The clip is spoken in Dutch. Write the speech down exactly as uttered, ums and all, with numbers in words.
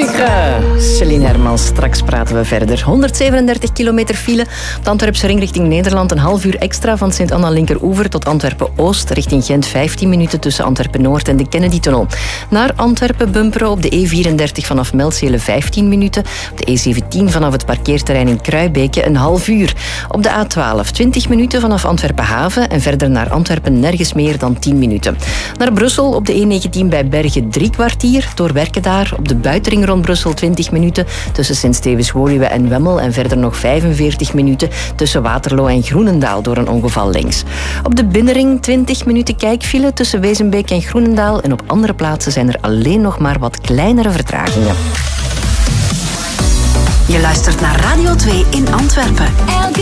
Sucre. Celine Hermans, straks praten we verder. honderdzevenendertig kilometer file. Op de Antwerpse ring richting Nederland. Een half uur extra van Sint-Anna-Linkeroever tot Antwerpen-Oost. Richting Gent vijftien minuten tussen Antwerpen-Noord en de Kennedy-tunnel. Naar Antwerpen bumperen op de E vierendertig vanaf Melzele vijftien minuten. Op de E zeventien vanaf het parkeerterrein in Kruibeke een half uur. Op de A twaalf twintig minuten vanaf Antwerpen-Haven. En verder naar Antwerpen nergens meer dan tien minuten. Naar Brussel op de E negentien bij Bergen drie kwartier. Door werken daar op de buitenring rond Brussel twintig minuten tussen Sint-Stevens-Woluwe en Wemmel en verder nog vijfenveertig minuten tussen Waterloo en Groenendaal door een ongeval links. Op de binnenring twintig minuten kijkfile tussen Wezenbeek en Groenendaal en op andere plaatsen zijn er alleen nog maar wat kleinere vertragingen. Je luistert naar Radio twee in Antwerpen. Elke